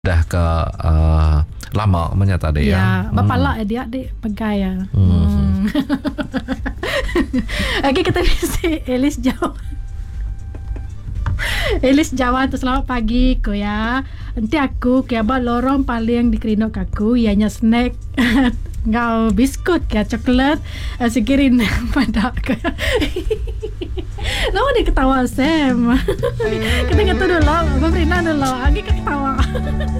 dah ke lama menyata dia. Ya, bapalak dia adik pegai ya. Okey, kita mesti Elis jawab. Elis jawab tu selamat pagi ko ya. Nanti aku kaya ba lorong paling dikerinok aku ianya snack. Ngau biskut kaya coklat sekirin pada ke. Lama dia ketawa Sam. Kita kata dulu, Babrina dulu, lagi ketawa.